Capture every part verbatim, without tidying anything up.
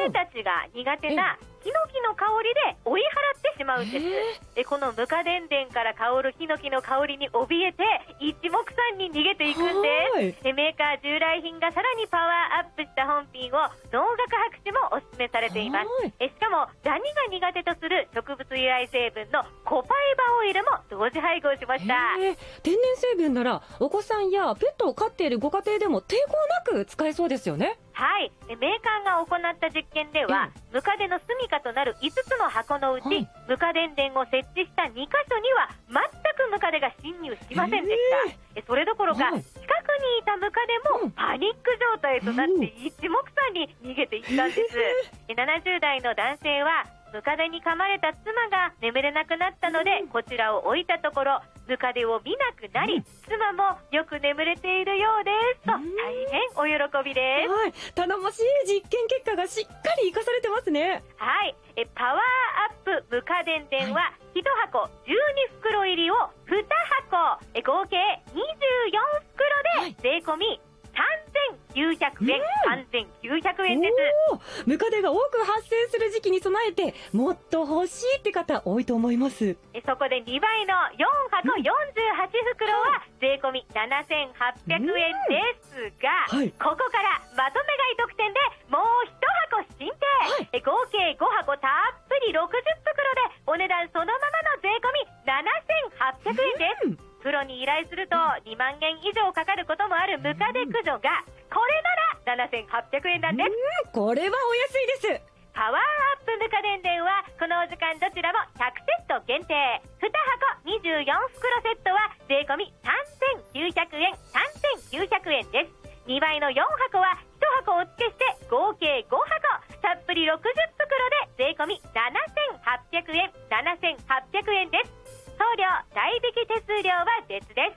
鳥たちが苦手なヒノキの香りで追い払ってしまうんです。えこのムカデンデンから香るヒノキの香りに怯えて一目散に逃げていくんです。えメーカー従来品がさらにパワーアップした本品を農学博士もお勧めされています。えしかもダニが苦手とする植物由来成分のコパイバオイルも同時配合しました。 天然成分ならお子さんやペットを飼っているご家庭でも抵抗なく使えそうですよね。 はい、メーカーが行った実験では、ムカデの住処となるいつつの箱のうち、はい、ムカデンデンを設置したにかしょには全くムカデが侵入しませんでした。それどころか、はい、近くにいたムカデもパニック状態となって一目散に逃げていったんです。ななじゅう代の男性はムカデに噛まれた妻が眠れなくなったので、こちらを置いたところムカデを見なくなり、うん、妻もよく眠れているようですと、大変お喜びです。 はい、頼もしい実験結果がしっかり生かされてますね。 はい、えパワーアップムカデンデンは、はい、いち箱じゅうにふくろ入りをにはこ、え合計にじゅうよんふくろで税込みさんぜんきゅうひゃくえん、さんぜんきゅうひゃくえんです。 ムカデが多く発生する時期に備えてもっと欲しいって方多いと思います。 えそこでにばいのよんはこよんじゅうはちふくろは税込みななせんはっぴゃくえんですが、はい、ここからまとめ買い特典でもういちはこ進呈、はい、え合計ごはこたっぷりろくじゅっふくろでお値段そのままの税込みななせんはっぴゃくえんです。プロに依頼するとにまんえん以上かかることもあるムカデ駆除が、これならななせんはっぴゃくえんなんです。 これはお安いです。 パワーアップムカデンデンはこのお時間どちらもひゃくセット限定、にはこにじゅうよんふくろセットは税込みさんぜんきゅうひゃくえん、さんぜんきゅうひゃくえんです。にばいのよんはこはいちはこお付けして合計ごはこ、たっぷりろくじゅっふくろで税込みななせんはっぴゃくえん、ななせんはっぴゃくえんです。送料代引き手数料は別です。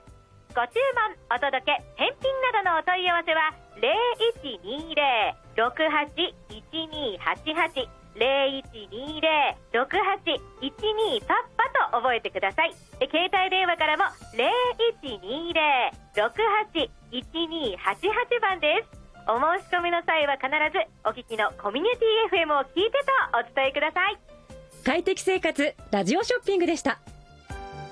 ご注文お届け返品などのお問い合わせはゼロいちにゼロ ろくはちいちにはちはち ゼロいちにゼロ ろくはちいちにパッパと覚えてください。携帯電話からもゼロいちにゼロ ろくはちいちにはちはちばんです。お申し込みの際は必ずお聞きのコミュニティ エフエム を聞いてとお伝えください。 快適生活ラジオショッピングでした。